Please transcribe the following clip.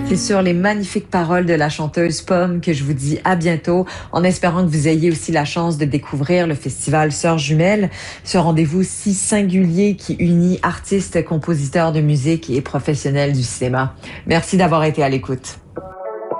C'est sur les magnifiques paroles de la chanteuse Pomme que je vous dis à bientôt, en espérant que vous ayez aussi la chance de découvrir le festival Sœurs Jumelles, ce rendez-vous si singulier qui unit artistes, compositeurs de musique et professionnels du cinéma. Merci d'avoir été à l'écoute.